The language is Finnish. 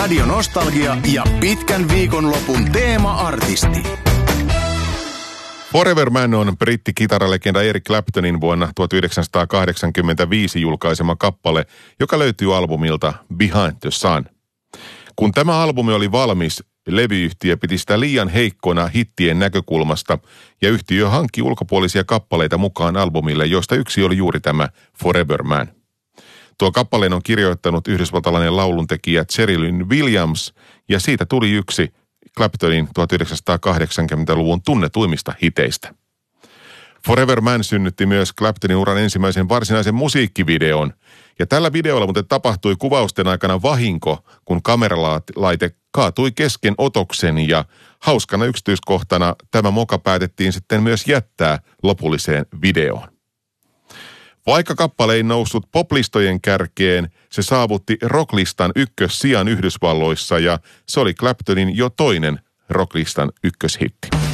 Radio Nostalgia ja pitkän viikonlopun teema-artisti. Forever Man on brittikitaralegenda Eric Claptonin vuonna 1985 julkaisema kappale, joka löytyy albumilta Behind the Sun. Kun tämä albumi oli valmis, levyyhtiö piti sitä liian heikkona hittien näkökulmasta ja yhtiö hankki ulkopuolisia kappaleita mukaan albumille, joista yksi oli juuri tämä Forever Man. Tuo kappaleen on kirjoittanut yhdysvaltalainen lauluntekijä Jerry Lynn Williams ja siitä tuli yksi Claptonin 1980-luvun tunnetuimmista hiteistä. Forever Man synnytti myös Claptonin uran ensimmäisen varsinaisen musiikkivideon. Ja tällä videolla muuten tapahtui kuvausten aikana vahinko, kun kameralaite kaatui kesken otoksen ja hauskana yksityiskohtana tämä moka päätettiin sitten myös jättää lopulliseen videoon. Vaikka kappale ei noussut poplistojen kärkeen, se saavutti rocklistan ykkössijan Yhdysvalloissa ja se oli Claptonin jo toinen rocklistan ykköshitti.